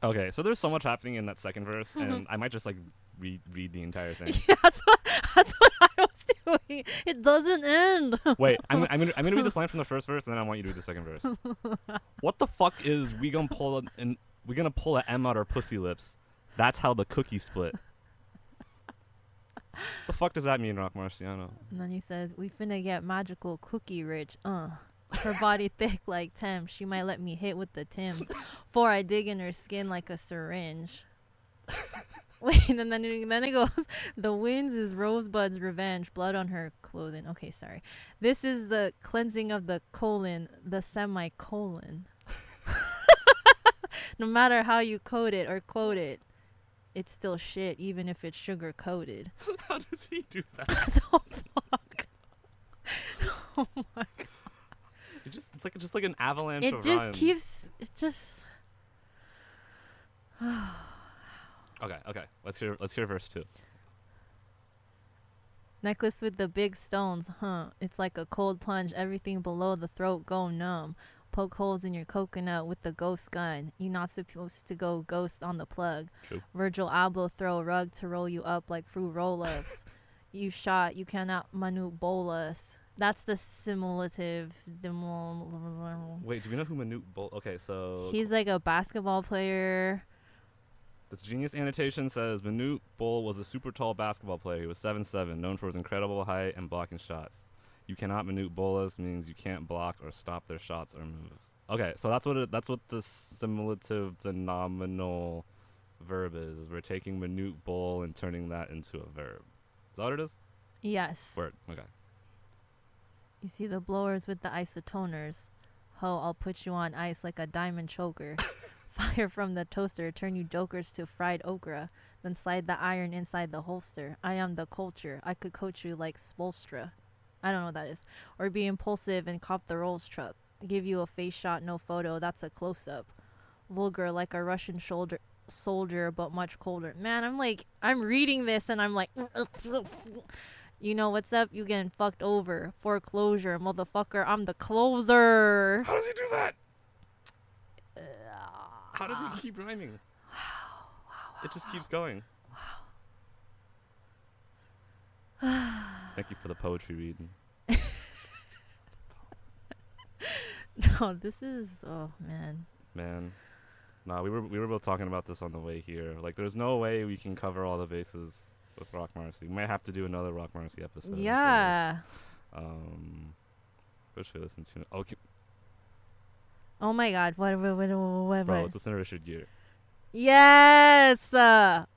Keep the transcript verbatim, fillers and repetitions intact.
Okay, so there's so much happening in that second verse, and I might just like read read the entire thing. Yeah, that's what that's what I was doing. It doesn't end. Wait, I'm I'm gonna I'm gonna read this line from the first verse, and then I want you to read the second verse. What the fuck is we gonna pull an, an we gonna pull a M out our pussy lips? That's how the cookie split. The fuck does that mean, Rock Marciano? And then he says, "We finna get magical cookie rich." Uh, her body thick like Tim. She might let me hit with the Tims, for I dig in her skin like a syringe. Wait, and then it, then it goes, the winds is Rosebud's revenge, blood on her clothing. Okay, sorry. This is the cleansing of the colon, the semicolon. No matter how you code it or quote it, it's still shit, even if it's sugar coated. How does he do that? Oh fuck! Oh my god! It just it's like just like an avalanche It of just rhymes. keeps. It just. Okay, okay. Let's hear let's hear verse two. Necklace with the big stones, huh? It's like a cold plunge. Everything below the throat go numb. Poke holes in your coconut with the ghost gun. You're not supposed to go ghost on the plug. True. Virgil Abloh throw a rug to roll you up like fruit roll-ups. You shot, you cannot Manute bolus. That's the simulative. Wait, do we know who Manute Bol? Okay, so He's like a basketball player. this genius annotation says Manute Bol was a super tall basketball player. He was seven seven, known for his incredible height and blocking shots. You cannot Manute bolus means you can't block or stop their shots or move. Okay, so that's what it, that's what the simulative denominal verb is. is We're taking Manute Bol and turning that into a verb. Is that what it is? Yes. Word. Okay. You see the blowers with the isotoners. Ho, I'll put you on ice like a diamond choker. Fire from the toaster, turn you jokers to fried okra. Then slide the iron inside the holster. I am the culture. I could coach you like Spolstra. I don't know what that is. Or be impulsive and cop the Rolls truck. Give you a face shot, no photo. That's a close-up. Vulgar like a Russian shoulder soldier, but much colder. Man, I'm like, I'm reading this and I'm like... You know what's up? You getting fucked over. Foreclosure, motherfucker. I'm the closer. How does he do that? How does he keep rhyming? Wow, wow, It just keeps going. wow. Thank you for the poetry reading. No, this is, oh man. Man. Nah, we were we were both talking about this on the way here. Like, there's no way we can cover all the bases with Rock Marcy. We might have to do another Rock Marcy episode. Yeah. Um, what should I listen to? Okay, Oh my god. What, what, what, what, what? bro, let's listen to Richard Gere. Yes. Uh,